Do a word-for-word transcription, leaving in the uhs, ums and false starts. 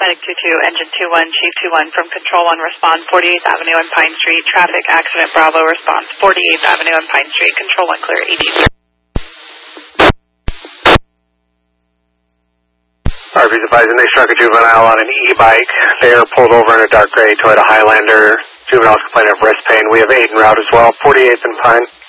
Medic two two, engine two one, Chief two one, from Control one, respond forty-eighth Avenue and Pine Street. Traffic accident, Bravo, response forty-eighth Avenue and Pine Street. Control one, clear, E T C. R V's advising they struck a juvenile on an e-bike. They are pulled over in a dark gray Toyota Highlander. Juvenile's complaining of wrist pain. We have eight en route as well, forty-eighth and Pine.